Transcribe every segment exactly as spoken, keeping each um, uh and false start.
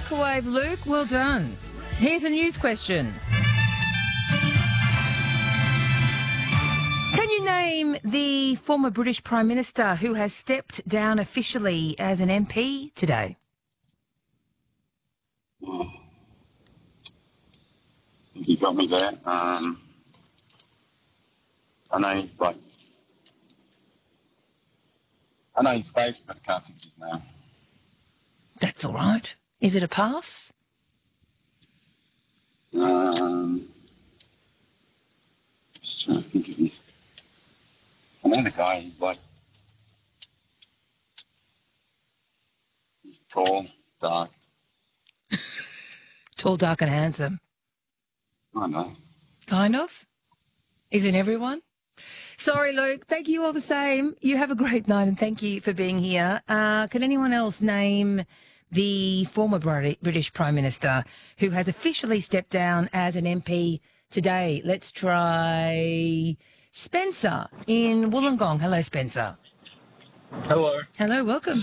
microwave, Luke. Well done. Here's a news question. Can you name the former British Prime Minister who has stepped down officially as an M P today? Oh. I think you got me there. Um, I know he's like... I know his face, but I can't think of his name. That's all right. Is it a pass? Um, just trying to think of his... I know the guy, he's like... He's tall, dark. Tall, dark and handsome. I don't know. Kind of. Isn't everyone? Sorry, Luke. Thank you all the same. You have a great night and thank you for being here. Uh, can anyone else name the former British Prime Minister who has officially stepped down as an M P today? Let's try Spencer in Wollongong. Hello, Spencer. Hello. Hello, welcome.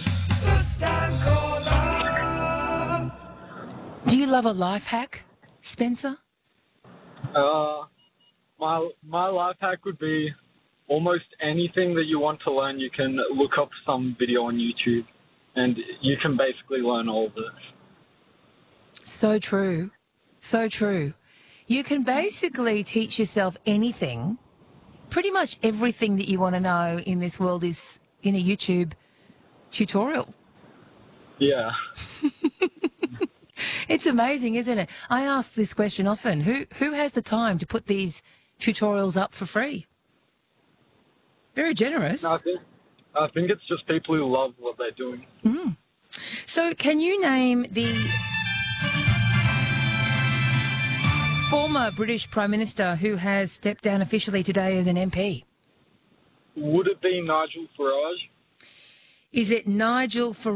Do you love a life hack, Spencer? Uh, my my life hack would be almost anything that you want to learn, you can look up some video on YouTube, and you can basically learn all of it. So true. So true. You can basically teach yourself anything. Pretty much everything that you want to know in this world is in a YouTube tutorial. Yeah. It's amazing, isn't it? I ask this question often. Who who has the time to put these tutorials up for free? Very generous. No, I think I think it's just people who love what they're doing. Mm. So can you name the former British Prime Minister who has stepped down officially today as an M P? Would it be Nigel Farage? Is it Nigel Farage?